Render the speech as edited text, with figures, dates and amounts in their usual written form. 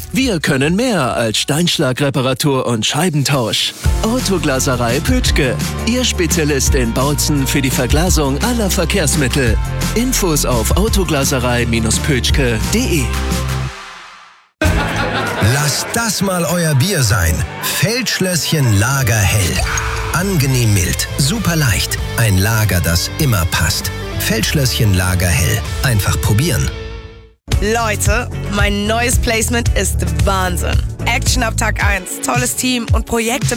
Wir können mehr als Steinschlagreparatur und Scheibentausch. Autoglaserei Pötschke, Ihr Spezialist in Bautzen für die Verglasung aller Verkehrsmittel. Infos auf autoglaserei-pötschke.de. Lasst das mal euer Bier sein. Feldschlösschen Lagerhell. Angenehm mild, super leicht. Ein Lager, das immer passt. Feldschlösschen Lagerhell. Einfach probieren. Leute, mein neues Placement ist Wahnsinn. Action ab Tag 1, tolles Team und Projekte